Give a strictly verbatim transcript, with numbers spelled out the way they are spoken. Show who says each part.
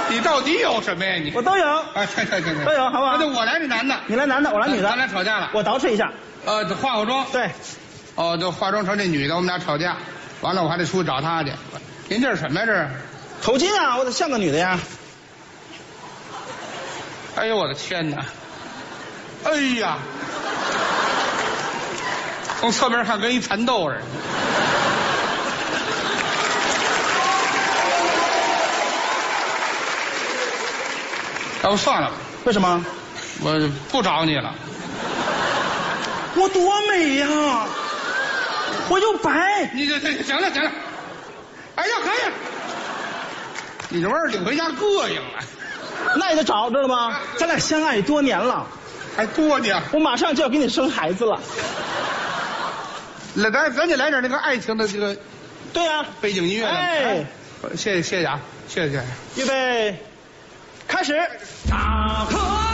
Speaker 1: 你到底有什么呀？你
Speaker 2: 我都有。
Speaker 1: 啊，行行行行，
Speaker 2: 都有，好不好？
Speaker 1: 那就我来这男的，
Speaker 2: 你来男的，我来女的。
Speaker 1: 咱俩吵架了。
Speaker 2: 我捯饬一下。
Speaker 1: 呃，化化妆。
Speaker 2: 对。
Speaker 1: 哦，就化妆成这女的，我们俩吵架，完了我还得出去找她去。您这是什么呀？这是
Speaker 2: 头巾啊，我得像个女的呀。
Speaker 1: 哎呦我的天哪！哎呀，从侧面看跟一蚕豆似的。要不算了吧？
Speaker 2: 为什么？
Speaker 1: 我不找你了。
Speaker 2: 我多美呀！我又白。
Speaker 1: 你这这行了行了。哎呀，可以。你这玩意儿领回家膈应了。
Speaker 2: 那也得找，知道吗？咱俩相爱多年了。
Speaker 1: 还多呢。
Speaker 2: 我马上就要给你生孩子了。
Speaker 1: 来，咱咱得来点那个爱情的这个。
Speaker 2: 对呀、啊。
Speaker 1: 背景音乐。
Speaker 2: 哎，
Speaker 1: 谢谢谢谢啊，谢谢谢谢。
Speaker 2: 预备，开始。大河。